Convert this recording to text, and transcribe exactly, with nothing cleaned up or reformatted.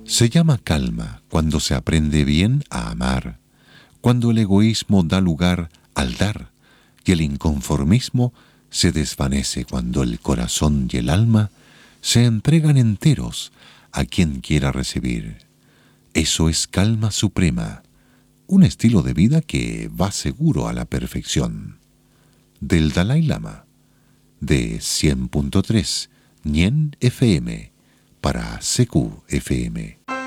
Se llama calma cuando se aprende bien a amar, cuando el egoísmo da lugar al dar y el inconformismo se desvanece cuando el corazón y el alma se entregan enteros a quien quiera recibir. Eso es calma suprema, un estilo de vida que va seguro a la perfección. Del Dalai Lama, de cien punto tres Ñen F M, para C Q F M.